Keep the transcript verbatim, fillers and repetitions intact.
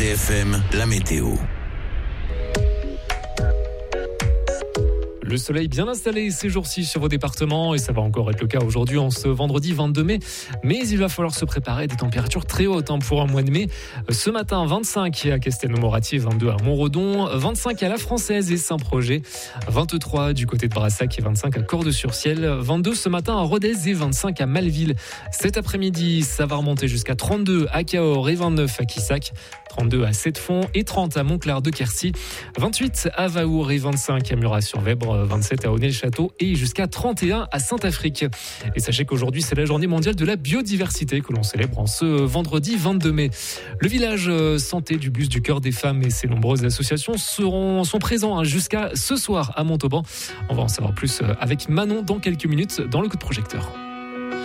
C F M, la météo. Le soleil bien installé ces jours-ci sur vos départements et ça va encore être le cas aujourd'hui en ce vendredi vingt-deux mai. Mais il va falloir se préparer à des températures très hautes hein, pour un mois de mai. Ce matin, vingt-cinq à Castelnau-Moratier, vingt-deux à Montredon, vingt-cinq à La Française et Saint-Projet, vingt-trois du côté de Brassac et vingt-cinq à Cordes-sur-Ciel, vingt-deux ce matin à Rodez et vingt-cinq à Malville. Cet après-midi, ça va remonter jusqu'à trente-deux à Cahors et vingt-neuf à Quissac, trente-deux à Sept-Fonds et trente à Montclar de Quercy, vingt-huit à Vaour et vingt-cinq à Murat-sur-Vèbre, vingt-sept à Aunay-le-Château et jusqu'à trente et un à Saint-Afrique. Et sachez qu'aujourd'hui, c'est la journée mondiale de la biodiversité que l'on célèbre en ce vendredi vingt-deux mai. Le village santé du bus du cœur des femmes et ses nombreuses associations seront, sont présents jusqu'à ce soir à Montauban. On va en savoir plus avec Manon dans quelques minutes dans le coup de projecteur.